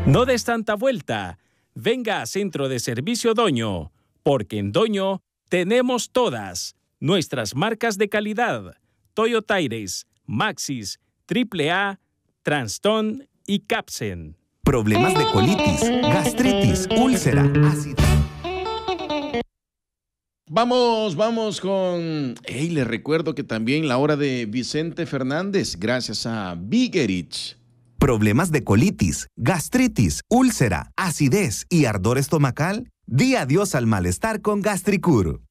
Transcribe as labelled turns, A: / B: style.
A: No des tanta vuelta. Venga a Centro de Servicio Doño, porque en Doño tenemos todas nuestras marcas de calidad: Toyota Aires, Maxis, AAA, Transton y Capsen.
B: Problemas de colitis, gastritis, úlcera, ácido.
C: Vamos con... les recuerdo que también la hora de Vicente Fernández, gracias a Vigerich.
B: Problemas de colitis, gastritis, úlcera, acidez y ardor estomacal. Di adiós al malestar con Gastricur.